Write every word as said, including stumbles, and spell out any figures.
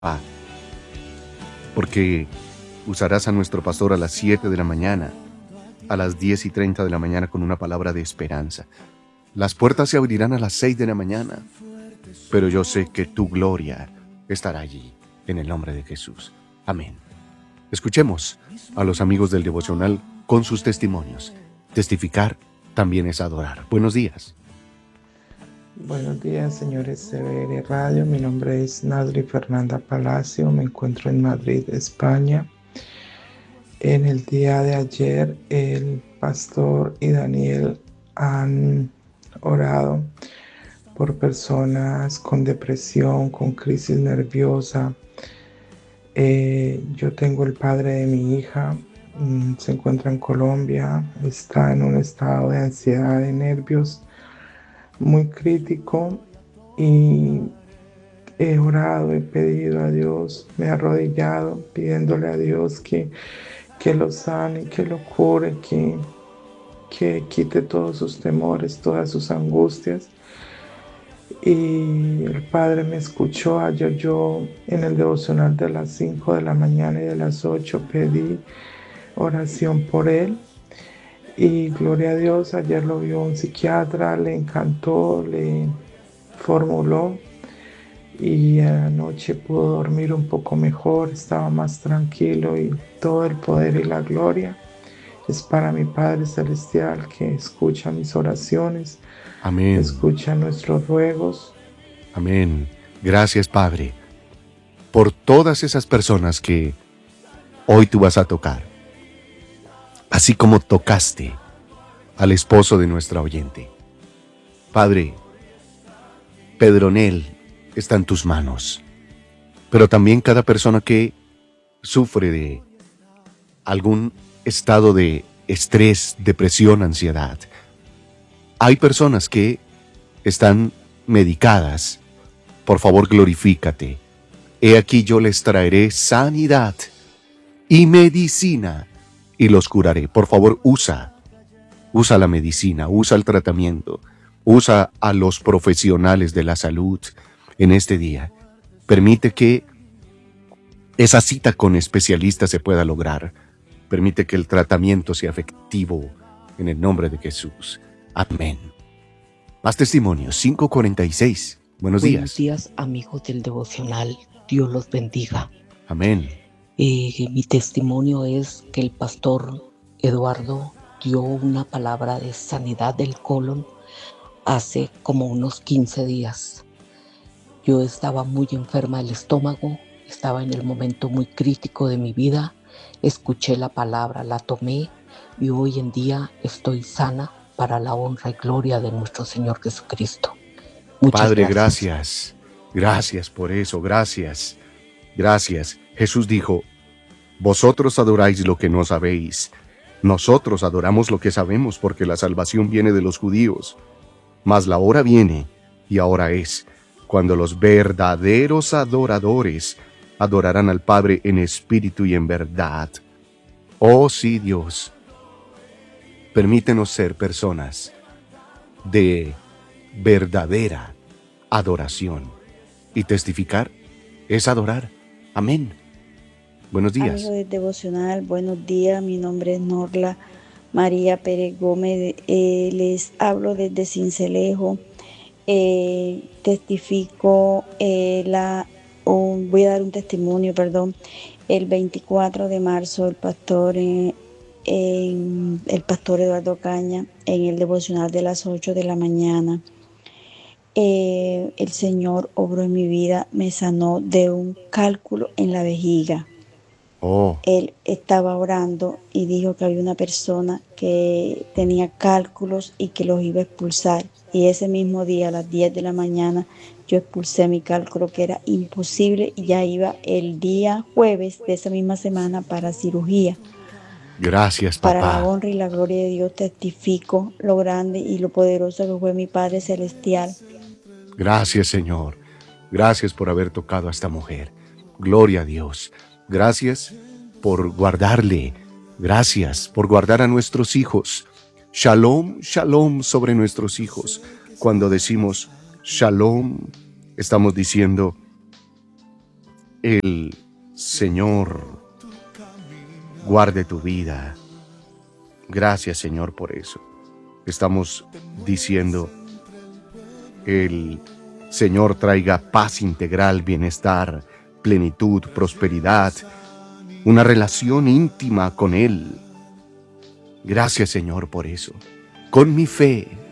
porque usarás a nuestro pastor a las siete de la mañana, a las diez y treinta de la mañana con una palabra de esperanza. Las puertas se abrirán a las seis de la mañana, pero yo sé que tu gloria estará allí, en el nombre de Jesús. Amén. Escuchemos a los amigos del devocional con sus testimonios. Testificar también es adorar. Buenos días. Buenos días, señores C B R Radio. Mi nombre es Nadri Fernanda Palacio. Me encuentro en Madrid, España. En el día de ayer, el pastor y Daniel han orado por personas con depresión, con crisis nerviosa. Eh, yo tengo el padre de mi hija, mmm, se encuentra en Colombia, está en un estado de ansiedad, de nervios muy crítico, y he orado, he pedido a Dios, me he arrodillado pidiéndole a Dios que, que lo sane, que lo cure, que, que quite todos sus temores, todas sus angustias. Y el Padre me escuchó. Ayer yo en el devocional de las cinco de la mañana y de las ocho pedí oración por él. Y gloria a Dios, ayer lo vio un psiquiatra, le encantó, le formuló, y anoche pudo dormir un poco mejor, estaba más tranquilo, y todo el poder y la gloria es para mi Padre Celestial, que escucha mis oraciones, Amén. escucha nuestros ruegos. Amén. Gracias, Padre, por todas esas personas que hoy tú vas a tocar, así como tocaste al esposo de nuestra oyente. Padre, Pedronel está en tus manos, pero también cada persona que sufre de algún estado de estrés, depresión, ansiedad. Hay personas que están medicadas. Por favor, glorifícate. He aquí yo les traeré sanidad y medicina y los curaré. Por favor, usa, usa la medicina, usa el tratamiento, usa a los profesionales de la salud en este día. Permite que esa cita con especialistas se pueda lograr. Permite que el tratamiento sea efectivo en el nombre de Jesús. Amén. Más testimonios, cinco cuarenta y seis. Buenos días. Buenos días, amigos del devocional. Dios los bendiga. Amén. Eh, mi testimonio es que el pastor Eduardo dio una palabra de sanidad del colon hace como unos quince días. Yo estaba muy enferma del estómago, estaba en el momento muy crítico de mi vida. Escuché la palabra, la tomé y hoy en día estoy sana para la honra y gloria de nuestro Señor Jesucristo. Muchas Padre, gracias. gracias. Gracias por eso, gracias. Gracias. Jesús dijo, vosotros adoráis lo que no sabéis. Nosotros adoramos lo que sabemos, porque la salvación viene de los judíos. Mas la hora viene, y ahora es, cuando los verdaderos adoradores adorarán al Padre en espíritu y en verdad. Oh sí, Dios, permítenos ser personas de verdadera adoración. Y testificar es adorar. Amén. Buenos días. Amigos del devocional, buenos días. Mi nombre es Norla María Pérez Gómez. Eh, les hablo desde Sincelejo. Eh, testifico, eh, la, oh, voy a dar un testimonio, perdón. El veinticuatro de marzo, el pastor, eh, en, el pastor Eduardo Caña, en el devocional de las ocho de la mañana, eh, el Señor obró en mi vida, me sanó de un cálculo en la vejiga. Oh. Él estaba orando y dijo que había una persona que tenía cálculos y que los iba a expulsar. Y ese mismo día, a las diez de la mañana, yo expulsé mi cálculo, que era imposible, y ya iba el día jueves de esa misma semana para cirugía. Gracias, papá. Para la honra y la gloria de Dios testifico lo grande y lo poderoso que fue mi Padre Celestial. Gracias, Señor. Gracias por haber tocado a esta mujer. Gloria a Dios. Gracias por guardarle. Gracias por guardar a nuestros hijos. Shalom, shalom sobre nuestros hijos. Cuando decimos shalom, estamos diciendo el Señor guarde tu vida. Gracias, Señor, por eso. Estamos diciendo, el Señor traiga paz integral, bienestar, plenitud, prosperidad, una relación íntima con Él. Gracias, Señor, por eso. Con mi fe